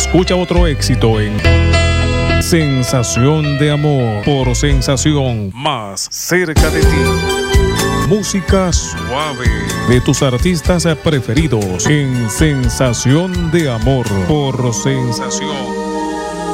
Escucha otro éxito en Sensación de Amor por Sensación, más cerca de ti. Música suave de tus artistas preferidos en Sensación de Amor por Sensación.